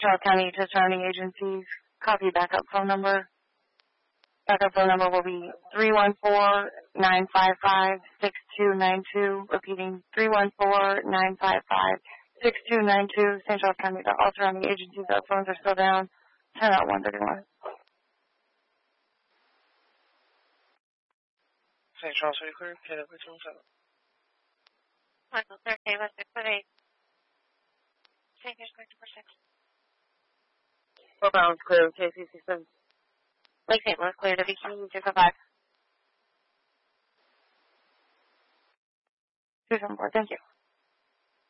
Charles County to surrounding agencies. Copy backup phone number. Backup phone number will be 314-955-6292. Repeating, 314-955-6292. St. Charles County to all surrounding agencies. Our phones are still down. 10-131. St. Charles, are you clear? KW 27. Michael, Thursday, West 648. St. Here's correct number 6. Bounds clear, KC67. Lake St. Louis, clear to VQ 255. 274, thank you.